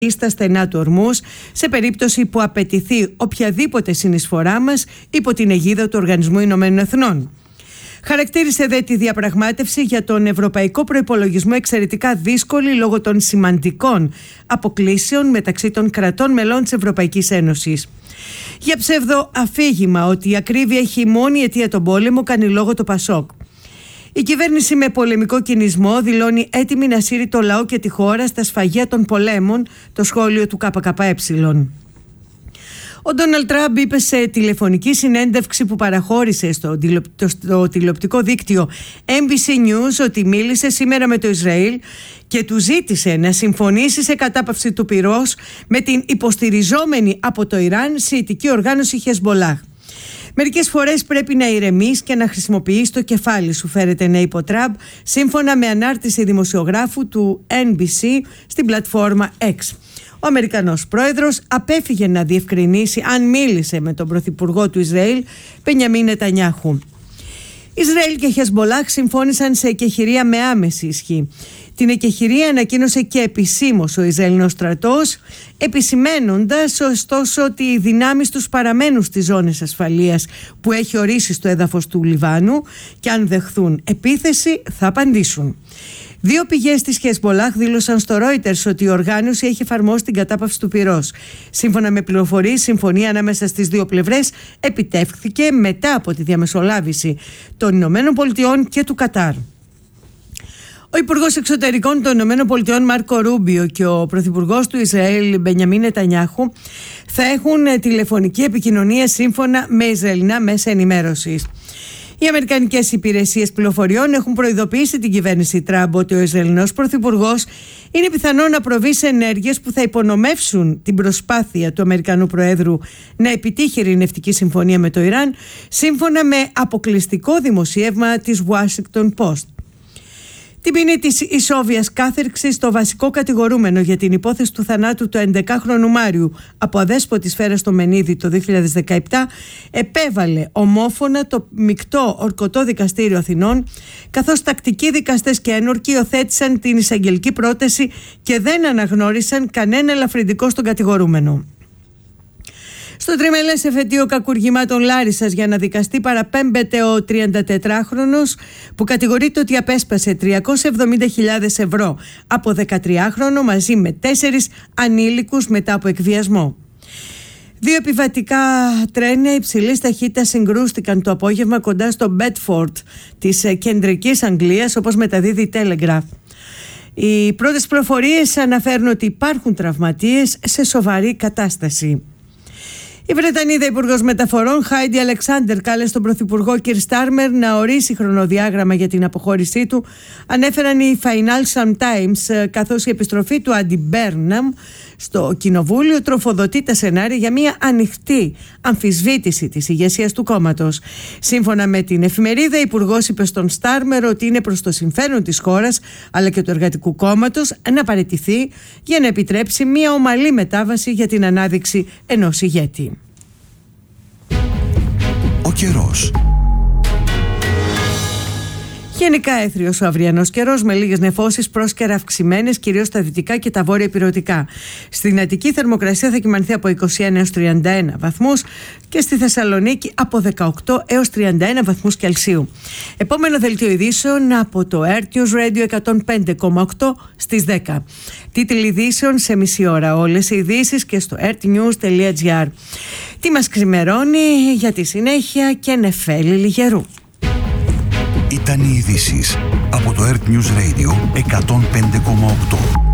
στα στενά του ορμούς σε περίπτωση που απαιτηθεί οποιαδήποτε συνεισφορά μας υπό την αιγίδα του Οργανισμού Ηνωμένων Εθνών. Χαρακτήρισε δε τη διαπραγμάτευση για τον ευρωπαϊκό προϋπολογισμό εξαιρετικά δύσκολη λόγω των σημαντικών αποκλίσεων μεταξύ των κρατών μελών της Ευρωπαϊκής Ένωσης. Για ψεύδο αφήγημα ότι η ακρίβεια έχει μόνη αιτία τον πόλεμο κάνει λόγο το Πασόκ. Η κυβέρνηση με πολεμικό κινησμό δηλώνει έτοιμη να σύρει το λαό και τη χώρα στα σφαγεία των πολέμων, το σχόλιο του ΚΚΕ. Ο Ντόναλντ Τραμπ είπε σε τηλεφωνική συνέντευξη που παραχώρησε στο τηλεοπτικό δίκτυο NBC News ότι μίλησε σήμερα με το Ισραήλ και του ζήτησε να συμφωνήσει σε κατάπαυση του πυρός με την υποστηριζόμενη από το Ιράν σιητική οργάνωση Χεσμολάχ. Μερικές φορές πρέπει να ηρεμείς και να χρησιμοποιείς το κεφάλι σου, φέρεται να είπε ο Τραμπ, σύμφωνα με ανάρτηση δημοσιογράφου του NBC στην πλατφόρμα X. Ο Αμερικανός πρόεδρος απέφυγε να διευκρινίσει αν μίλησε με τον πρωθυπουργό του Ισραήλ, Μπενιαμίν Νετανιάχου. Ισραήλ και Χεσμολάχ συμφώνησαν σε εκεχηρία με άμεση ισχύ. Την εκεχηρία ανακοίνωσε και επισήμως ο Ισραηλινός στρατός, επισημένοντας ωστόσο ότι οι δυνάμεις τους παραμένουν στις ζώνες ασφαλείας που έχει ορίσει στο έδαφος του Λιβάνου και αν δεχθούν επίθεση θα απαντήσουν. Δύο πηγές της Χεσμολάχ δήλωσαν στο Reuters ότι η οργάνωση έχει εφαρμόσει την κατάπαυση του πυρός. Σύμφωνα με πληροφορίες, η συμφωνία ανάμεσα στις δύο πλευρές επιτεύχθηκε μετά από τη διαμεσολάβηση των Ηνωμένων Πολιτειών και του Κατάρ. Ο Υπουργός Εξωτερικών των Ηνωμένων Πολιτειών Μάρκο Ρούμπιο και ο Πρωθυπουργός του Ισραήλ Μπενιαμίν Νετανιάχου θα έχουν τηλεφωνική επικοινωνία σύμφωνα με Ισραηλινά μέσα ενημέρωσης. Οι αμερικανικές υπηρεσίες πληροφοριών έχουν προειδοποιήσει την κυβέρνηση Τραμπ ότι ο Ισραηλινός Πρωθυπουργός είναι πιθανό να προβεί σε ενέργειες που θα υπονομεύσουν την προσπάθεια του Αμερικανού Προέδρου να επιτύχει ειρηνευτική συμφωνία με το Ιράν, σύμφωνα με αποκλειστικό δημοσίευμα της Washington Post. Την ποινή της ισόβιας κάθερξης στο βασικό κατηγορούμενο για την υπόθεση του θανάτου του 11χρονου Μάριου από αδέσποτη σφαίρα στο Μενίδη το 2017 επέβαλε ομόφωνα το μεικτό ορκωτό δικαστήριο Αθηνών, καθώς τακτικοί δικαστές και ένορκοι υιοθέτησαν την εισαγγελική πρόταση και δεν αναγνώρισαν κανένα ελαφρυντικό στον κατηγορούμενο. Στο τριμελές εφετείο κακουργημάτων Λάρισσας για να δικαστεί παραπέμπεται ο 34χρονος που κατηγορείται ότι απέσπασε 370.000 ευρώ από 13χρονο μαζί με 4 ανήλικους μετά από εκβιασμό. Δύο επιβατικά τρένια υψηλής ταχύτητας συγκρούστηκαν το απόγευμα κοντά στο Bedford της κεντρικής Αγγλίας, όπως μεταδίδει η Telegraph. Οι πρώτες πληροφορίες αναφέρουν ότι υπάρχουν τραυματίες σε σοβαρή κατάσταση. Η Βρετανίδα Υπουργός Μεταφορών Χάιντι Αλεξάντερ κάλεσε τον Πρωθυπουργό Κιρ Στάρμερ να ορίσει χρονοδιάγραμμα για την αποχώρησή του, ανέφεραν οι Financial Times, καθώς η επιστροφή του Άντι Μπέρναμ στο Κοινοβούλιο τροφοδοτεί τα σενάρια για μια ανοιχτή αμφισβήτηση της ηγεσίας του κόμματος. Σύμφωνα με την εφημερίδα, η Υπουργός είπε στον Στάρμερ ότι είναι προς το συμφέρον της χώρας αλλά και του Εργατικού Κόμματος να παραιτηθεί για να επιτρέψει μια ομαλή μετάβαση για την ανάδειξη ενός ηγέτη. Ο καιρός. Γενικά έθριος ο αυριανός καιρός με λίγες νεφώσεις πρόσκαιρα αυξημένες κυρίως στα δυτικά και τα βόρεια ηπειρωτικά. Στην Αττική θερμοκρασία θα κυμανθεί από 21 έως 31 βαθμούς και στη Θεσσαλονίκη από 18 έως 31 βαθμούς Κελσίου. Επόμενο δελτίο ειδήσεων από το Earth News Radio 105,8 στις 10. Τίτλοι ειδήσεων σε μισή ώρα. Όλες οι ειδήσεις και στο earthnews.gr. Τι μας ξημερώνει για τη συνέχεια και νεφέλη λιγερού. Ήταν οι ειδήσεις από το Earth News Radio 105,8.